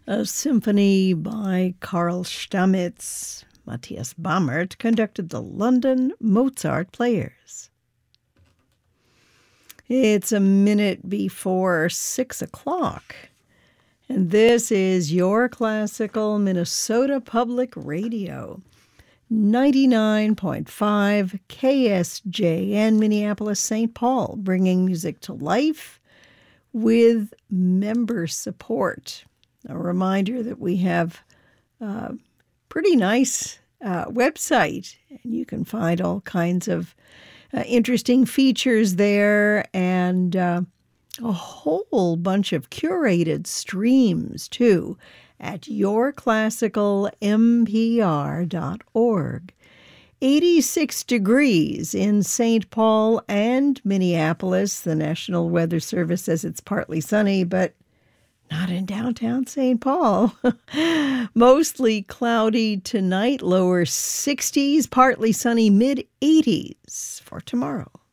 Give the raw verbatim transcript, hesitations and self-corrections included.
A symphony by Carl Stamitz. Matthias Bammert conducted the London Mozart Players. It's a minute before six o'clock, and this is your classical Minnesota Public Radio, ninety-nine point five K S J N Minneapolis, Saint Paul, bringing music to life with member support. A reminder that we have a pretty nice uh, website, and you can find all kinds of uh, interesting features there, and uh, a whole bunch of curated streams, too, at your classical m p r dot org. eighty-six degrees in Saint Paul and Minneapolis. The National Weather Service says it's partly sunny, but not in downtown Saint Paul. Mostly cloudy tonight, lower sixties, partly sunny, mid eighties for tomorrow.